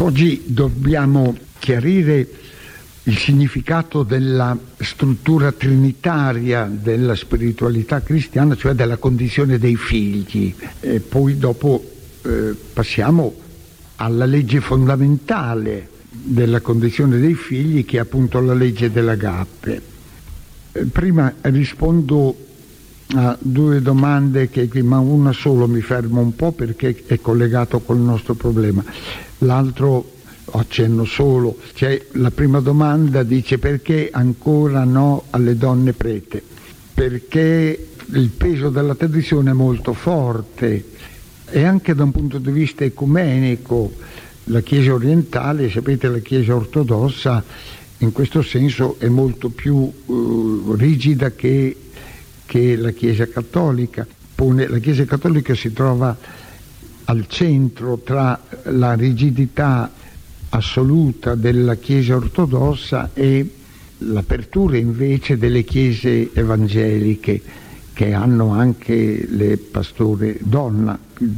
Oggi dobbiamo chiarire il significato della struttura trinitaria della spiritualità cristiana, cioè della condizione dei figli, e poi dopo passiamo alla legge fondamentale della condizione dei figli, che è appunto la legge dell'agape. Prima rispondo a due domande ma una solo mi fermo un po' perché è collegato col nostro problema, l'altro accenno solo. Cioè, la prima domanda dice: perché ancora no alle donne prete? Perché il peso della tradizione è molto forte, e anche da un punto di vista ecumenico la Chiesa orientale, sapete, la Chiesa ortodossa in questo senso è molto più rigida che la Chiesa cattolica. La Chiesa cattolica si trova al centro tra la rigidità assoluta della Chiesa ortodossa e l'apertura invece delle chiese evangeliche, che hanno anche le pastore donne.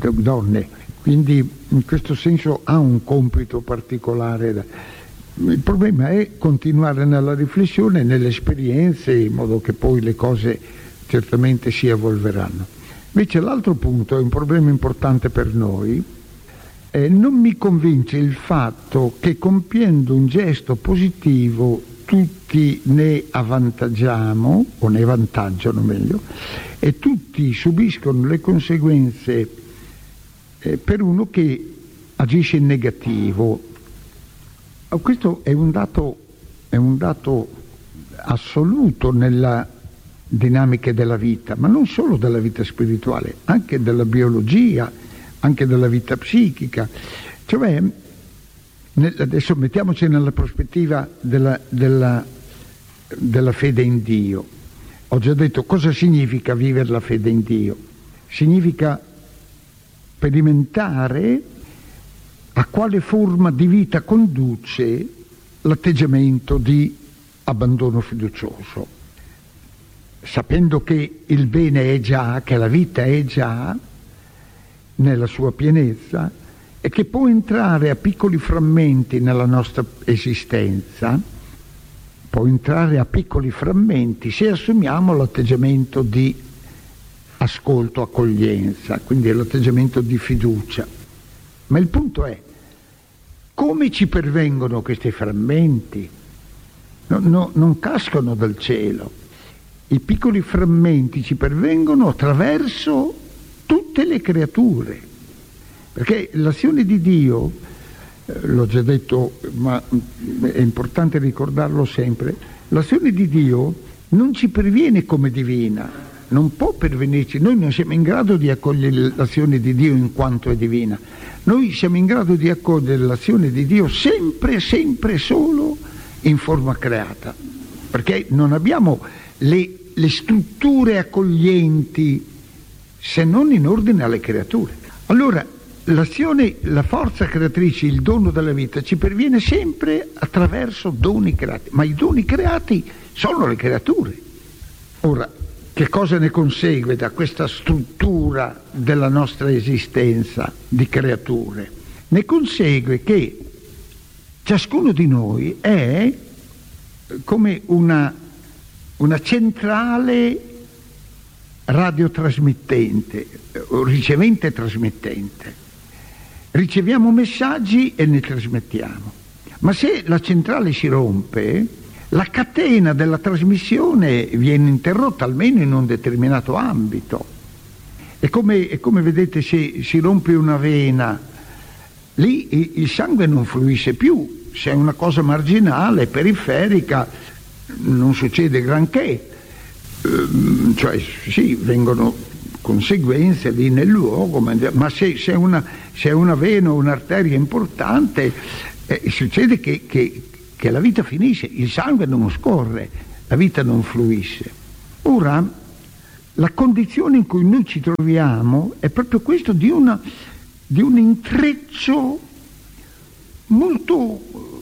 Quindi in questo senso ha un compito particolare. Il problema è continuare nella riflessione, nelle esperienze, in modo che poi le cose certamente si evolveranno. Invece l'altro punto è un problema importante per noi. Non mi convince il fatto che compiendo un gesto positivo tutti ne avvantaggiamo, o ne vantaggiano meglio, e tutti subiscono le conseguenze per uno che agisce in negativo. Questo è un dato assoluto nella dinamiche della vita, ma non solo della vita spirituale, anche della biologia, anche della vita psichica. Cioè, adesso mettiamoci nella prospettiva della fede in Dio. Ho già detto cosa significa vivere la fede in Dio. Significa sperimentare a quale forma di vita conduce l'atteggiamento di abbandono fiducioso, sapendo che il bene è già, che la vita è già nella sua pienezza, e che può entrare a piccoli frammenti nella nostra esistenza, può entrare a piccoli frammenti se assumiamo l'atteggiamento di ascolto, accoglienza, quindi l'atteggiamento di fiducia. Ma il punto è: come ci pervengono questi frammenti? Non cascano dal cielo. I piccoli frammenti ci pervengono attraverso tutte le creature, perché l'azione di Dio, l'ho già detto ma è importante ricordarlo sempre, l'azione di Dio non ci perviene come divina, non può pervenirci. Noi non siamo in grado di accogliere l'azione di Dio in quanto è divina, noi siamo in grado di accogliere l'azione di Dio sempre solo in forma creata, perché non abbiamo le strutture accoglienti se non in ordine alle creature. Allora l'azione, la forza creatrice, il dono della vita ci perviene sempre attraverso doni creati, ma i doni creati sono le creature. Ora, che cosa ne consegue da questa struttura della nostra esistenza di creature? Ne consegue che ciascuno di noi è come una centrale radiotrasmittente, ricevente e trasmettente. Riceviamo messaggi e ne trasmettiamo, ma se la centrale si rompe, la catena della trasmissione viene interrotta almeno in un determinato ambito. E come vedete, se si rompe una vena, lì il sangue non fluisce più. Se è una cosa marginale, periferica, non succede granché. Cioè sì, vengono conseguenze lì nel luogo, ma se è una vena o un'arteria importante, succede che la vita finisce, il sangue non scorre, la vita non fluisce. Ora, la condizione in cui noi ci troviamo è proprio questo, di un intreccio molto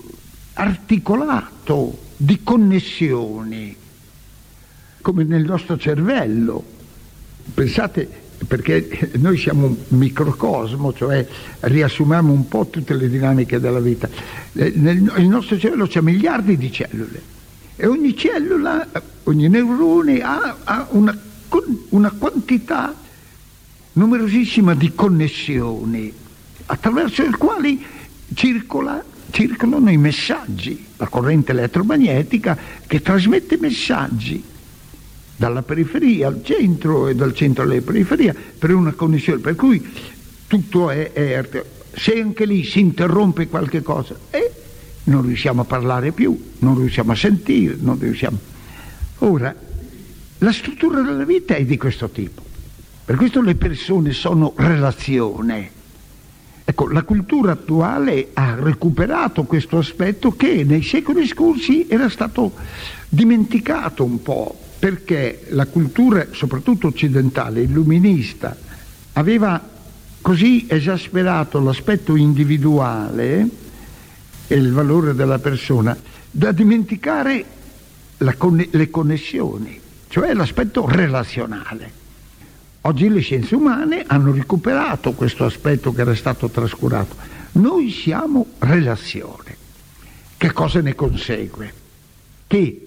articolato di connessioni, come nel nostro cervello. Pensate, perché noi siamo un microcosmo, cioè riassumiamo un po' tutte le dinamiche della vita. Il nostro cervello c'ha miliardi di cellule e ogni cellula, ogni neurone ha una quantità numerosissima di connessioni attraverso le quali circolano i messaggi, la corrente elettromagnetica che trasmette messaggi dalla periferia al centro e dal centro alla periferia per una connessione, per cui tutto è se anche lì si interrompe qualche cosa non riusciamo a parlare più, non riusciamo a sentire, non riusciamo. Ora, la struttura della vita è di questo tipo, per questo le persone sono relazione. Ecco, la cultura attuale ha recuperato questo aspetto che nei secoli scorsi era stato dimenticato un po', perché la cultura, soprattutto occidentale, illuminista, aveva così esasperato l'aspetto individuale e il valore della persona da dimenticare le connessioni, cioè l'aspetto relazionale. Oggi le scienze umane hanno recuperato questo aspetto che era stato trascurato. Noi siamo relazione. Che cosa ne consegue? Che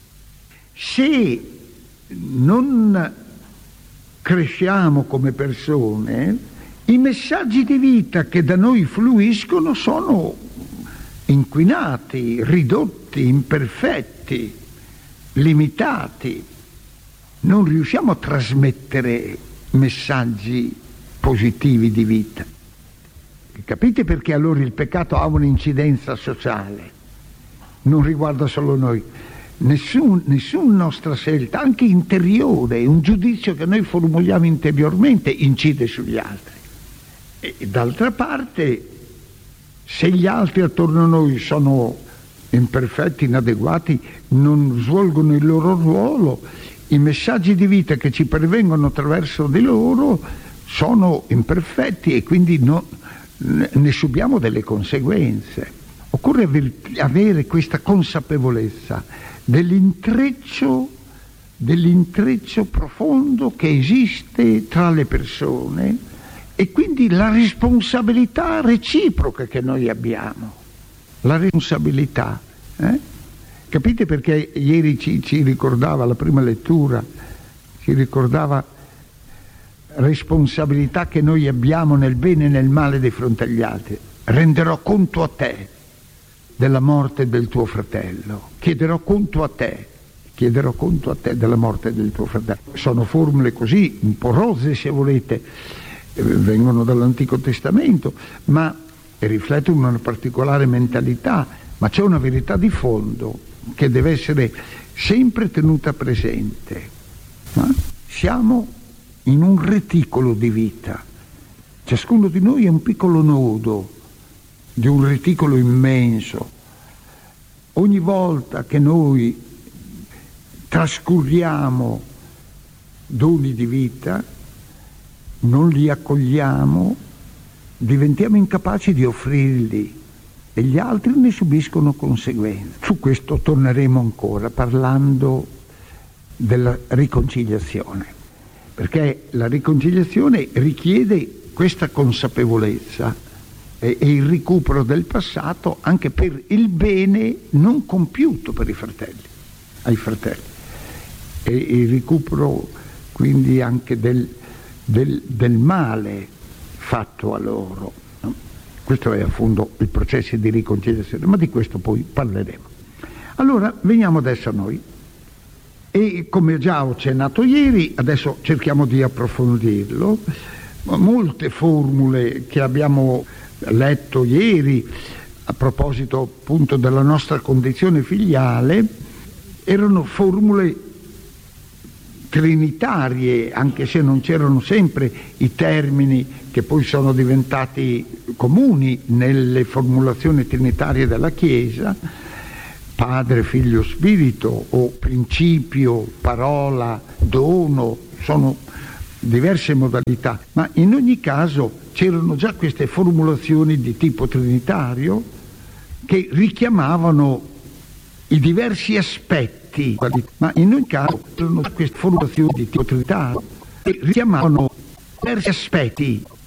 se non cresciamo come persone, i messaggi di vita che da noi fluiscono sono inquinati, ridotti, imperfetti, limitati. Non riusciamo a trasmettere messaggi positivi di vita. Capite perché allora il peccato ha un'incidenza sociale? Non riguarda solo noi. Nessuna nostra scelta, anche interiore, un giudizio che noi formuliamo interiormente incide sugli altri. E d'altra parte, se gli altri attorno a noi sono imperfetti, inadeguati, non svolgono il loro ruolo, i messaggi di vita che ci pervengono attraverso di loro sono imperfetti e quindi ne subiamo delle conseguenze. Occorre avere questa consapevolezza dell'intreccio profondo che esiste tra le persone e quindi la responsabilità reciproca che noi abbiamo. La responsabilità. Capite perché ieri ci ricordava la prima lettura, ci ricordava responsabilità che noi abbiamo nel bene e nel male di fronte agli altri. Renderò conto a te della morte del tuo fratello, chiederò conto a te della morte del tuo fratello. Sono formule così, un po' rozze se volete, vengono dall'Antico Testamento, ma riflettono una particolare mentalità, ma c'è una verità di fondo che deve essere sempre tenuta presente. Siamo in un reticolo di vita, ciascuno di noi è un piccolo nodo di un reticolo immenso. Ogni volta che noi trascuriamo doni di vita, non li accogliamo, diventiamo incapaci di offrirli e gli altri ne subiscono conseguenze. Su questo torneremo ancora parlando della riconciliazione, perché la riconciliazione richiede questa consapevolezza e il recupero del passato anche per il bene non compiuto per ai fratelli, e il recupero quindi anche del male fatto a loro. Questo è a fondo il processo di riconciliazione, ma di questo poi parleremo. Allora veniamo adesso a noi e, come già ho accennato ieri, adesso cerchiamo di approfondirlo. Molte formule che abbiamo letto ieri a proposito appunto della nostra condizione filiale erano formule trinitarie, anche se non c'erano sempre i termini che poi sono diventati comuni nelle formulazioni trinitarie della Chiesa: Padre, Figlio, Spirito, o principio, parola, dono. Sono diverse modalità, ma in ogni caso c'erano già queste formulazioni di tipo trinitario che richiamavano i diversi aspetti, ma in ogni caso c'erano queste formulazioni di tipo trinitario che richiamavano diversi aspetti